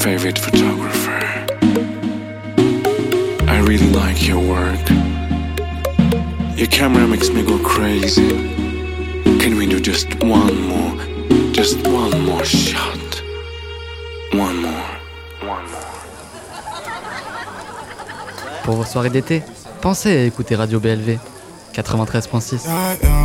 favorite photographer. I really like your work. Your camera makes me go crazy. Can we do just one more shot? One more. Pour vos soirées d'été, pensez à écouter Radio BLV 93.6.